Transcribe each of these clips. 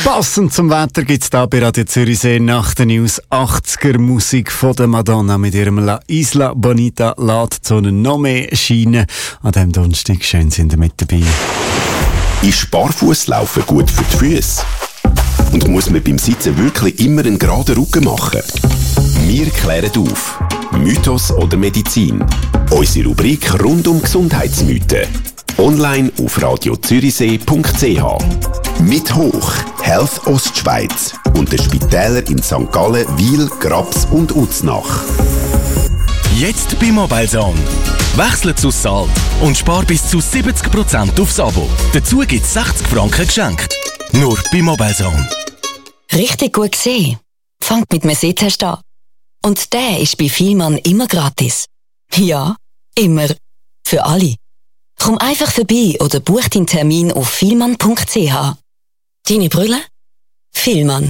Passend zum Wetter gibt es hier bei Radio Zürichsee nach der News 80er Musik von der Madonna mit ihrem La Isla Bonita lädt die Sonne noch mehr scheinen. An diesem Donnerstag schön sind ihr mit dabei. Ist Barfußlaufen gut für die Füße? Und muss man beim Sitzen wirklich immer einen geraden Rücken machen? Wir klären auf. Mythos oder Medizin? Unsere Rubrik rund um Gesundheitsmythen. Online auf radiozürichsee.ch. Mit Hoch, Health Ostschweiz und den Spitälern in St. Gallen, Wil, Grabs und Uznach. Jetzt bei Mobilezone. Wechsle zu Salt und spar bis zu 70% aufs Abo. Dazu gibt es 60 Franken geschenkt. Nur bei Mobilezone. Richtig gut gesehen. Fangt mit einem Sitztest an. Und der ist bei Vielmann immer gratis. Ja, immer. Für alle. Komm einfach vorbei oder buch deinen Termin auf vielmann.ch. Deine Brille? Vielmann.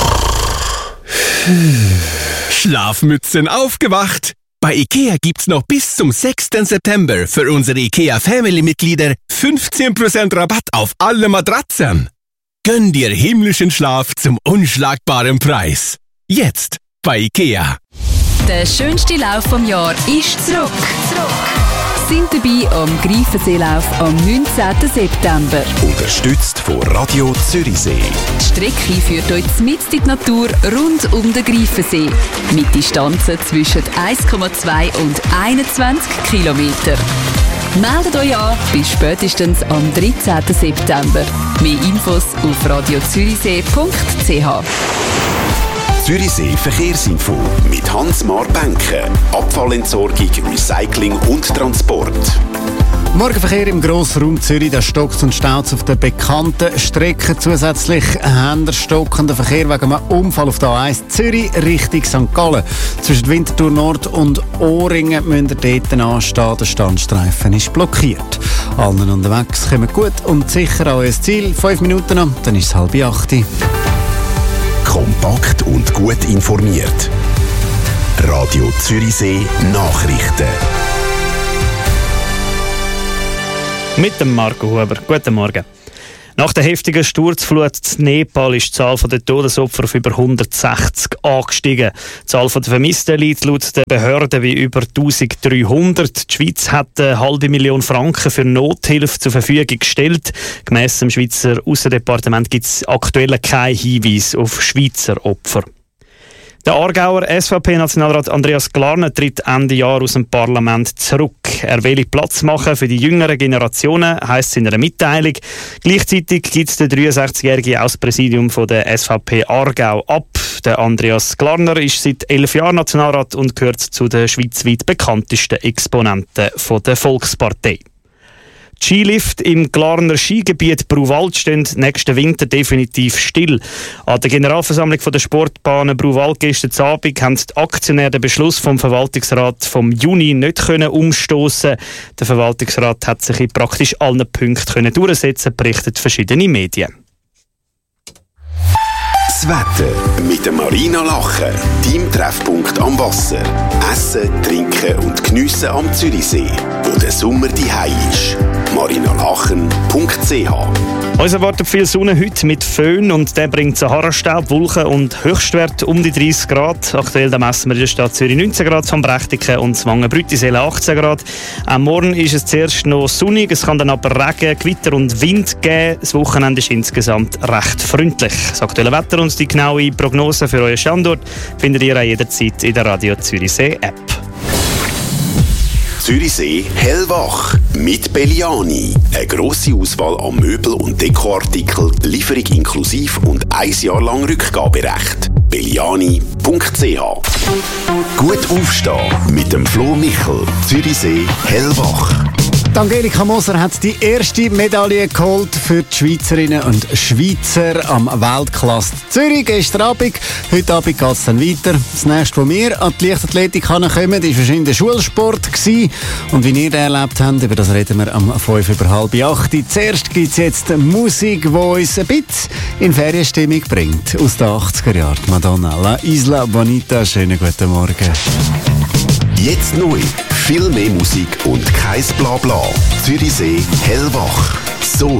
Schlafmützen aufgewacht! Bei IKEA gibt's noch bis zum 6. September für unsere IKEA Family-Mitglieder 15% Rabatt auf alle Matratzen. Gönn dir himmlischen Schlaf zum unschlagbaren Preis. Jetzt bei IKEA. Der schönste Lauf vom Jahr ist zurück. Sind dabei am Greifenseelauf am 19. September. Unterstützt von Radio Zürichsee. Die Strecke führt euch mitten in die Natur rund um den Greifensee. Mit Distanzen zwischen 1,2 und 21 Kilometer. Meldet euch an bis spätestens am 13. September. Mehr Infos auf radiozürichsee.ch. Zürichsee Verkehrsinfo mit Hans-Mar Benke. Abfallentsorgung, Recycling und Transport. Morgenverkehr im Grossraum Zürich, da stockt und staut auf den bekannten Strecken. Zusätzlich haben der stockenden Verkehr wegen einem Unfall auf der A1 Zürich Richtung St. Gallen. Zwischen Winterthur Nord und Ohringen müsst ihr dort anstehen. Der Standstreifen ist blockiert. Allen unterwegs kommen gut und sicher an euer Ziel. 5 Minuten noch, dann ist es 7:30. Kompakt und gut informiert. Radio Zürichsee Nachrichten. Mit dem Marco Huber. Guten Morgen. Nach der heftigen Sturzflut in Nepal ist die Zahl der Todesopfer auf über 160 angestiegen. Die Zahl der Vermissten liegt laut der Behörden wie über 1300. Die Schweiz hat 500.000 Franken für Nothilfe zur Verfügung gestellt. Gemäss dem Schweizer Aussendepartement gibt es aktuell keinen Hinweis auf Schweizer Opfer. Der Aargauer SVP-Nationalrat Andreas Glarner tritt Ende Jahr aus dem Parlament zurück. Er will Platz machen für die jüngeren Generationen, heisst es in einer Mitteilung. Gleichzeitig gibt der 63-Jährige aus dem Präsidium von der SVP Aargau ab. Der Andreas Glarner ist seit 11 Jahren Nationalrat und gehört zu den schweizweit bekanntesten Exponenten von der Volkspartei. Die Skilift im Glarner Skigebiet Bruwald stehen nächsten Winter definitiv still. An der Generalversammlung der Sportbahnen Bruwald gestern Abend haben die Aktionäre den Beschluss vom Verwaltungsrat vom Juni nicht umstoßen. Der Verwaltungsrat hat sich in praktisch allen Punkten durchsetzen, berichten verschiedene Medien. Das Wetter mit der Marina Lachen. Dein Treffpunkt am Wasser. Essen, trinken und geniessen am Zürichsee, wo der Sommer daheim ist. marinalachen.ch. Uns erwartet viel Sonne heute mit Föhn und der bringt Sahara-Staub, Wolken und Höchstwert um die 30 Grad. Aktuell messen wir in der Stadt Zürich 19 Grad von Brächtiken und Zwangen-Brüttisellen 18 Grad. Am Morgen ist es zuerst noch sonnig, es kann dann aber Regen, Gewitter und Wind geben. Das Wochenende ist insgesamt recht freundlich. Das aktuelle Wetter und die genaue Prognose für euren Standort findet ihr auch jederzeit in der Radio Zürichsee App. Zürichsee hellwach mit Belliani. Eine grosse Auswahl an Möbel- und Dekoartikeln, Lieferung inklusiv und 1 Jahr lang Rückgaberecht. Belliani.ch. Gut aufstehen mit dem Flo Michel. Zürichsee hellwach. Angelika Moser hat die erste Medaille geholt für die Schweizerinnen und Schweizer am Weltklasse Zürich gestern Abend. Heute Abend geht es dann weiter. Das nächste, wo wir an die Leichtathletik kommen, war wahrscheinlich der Schulsport gewesen. Und wie ihr den erlebt habt, über das reden wir am 7:30. Zuerst gibt es jetzt Musik, die uns ein bisschen in Ferienstimmung bringt. Aus den 80er Jahren. Madonna, La Isla Bonita. Schönen guten Morgen. Jetzt neu. Viel mehr Musik und kein Blabla. Zürichsee hellwach. So